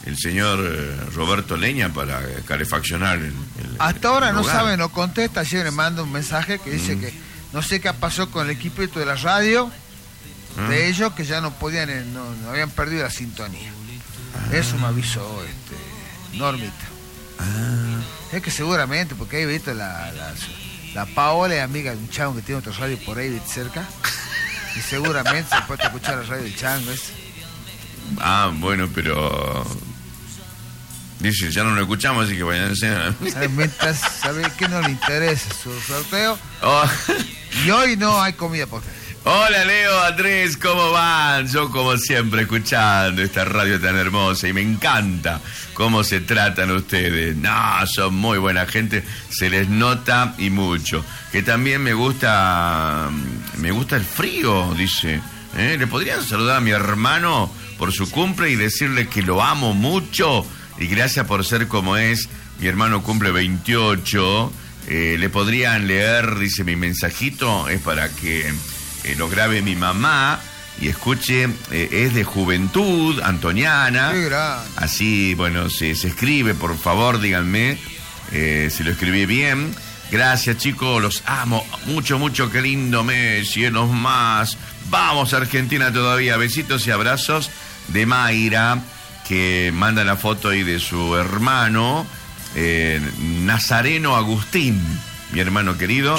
el señor Roberto Leña para calefaccionar hasta ahora el no hogar. sabe, no contesta. Ayer me manda un mensaje que dice que no sé qué pasó con el equipito de la radio de ellos, que ya no podían, no habían perdido la sintonía. Eso me avisó Normita. Es que seguramente, porque he visto la Paola es amiga de un chango que tiene otro radio por ahí cerca, y seguramente se puede escuchar la radio del chango ese. Bueno, pero dice, ya no lo escuchamos, así que vayan a ¿Sabe qué no le interesa su sorteo? Oh. Y hoy no hay comida por ustedes. Hola Leo, Andrés, ¿cómo van? Yo como siempre escuchando esta radio tan hermosa y me encanta cómo se tratan ustedes. No, son muy buena gente, se les nota y mucho. Que también me gusta el frío, dice. ¿Le podrían saludar a mi hermano por su cumple y decirle que lo amo mucho? Y gracias por ser como es. Mi hermano cumple 28. Le podrían leer, dice, mi mensajito, es para que lo grabe mi mamá y escuche, es de Juventud Antoniana. Qué grande. Así, bueno, se escribe, por favor, díganme si lo escribí bien. Gracias, chicos, los amo mucho, mucho, qué lindo mes, cielos más. Vamos, Argentina todavía. Besitos y abrazos de Mayra, que manda la foto ahí de su hermano, Nazareno Agustín, mi hermano querido.